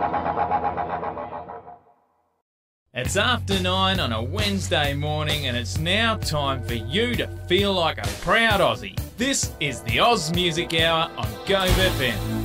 It's after 9 on a Wednesday morning and it's now time for you to feel like a proud Aussie. This is the Oz Music Hour on Gove FM.